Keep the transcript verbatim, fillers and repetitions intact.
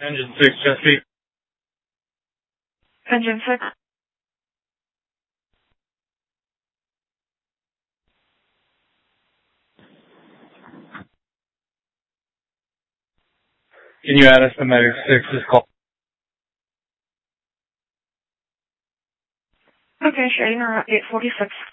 Engine six, Chesapeake. Engine six. Can you add us to Medic six's call? Okay, shading around eight forty-six.